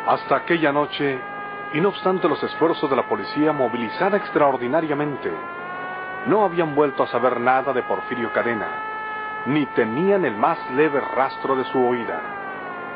Hasta aquella noche, y no obstante los esfuerzos de la policía movilizada extraordinariamente, no habían vuelto a saber nada de Porfirio Cadena, ni tenían el más leve rastro de su huida.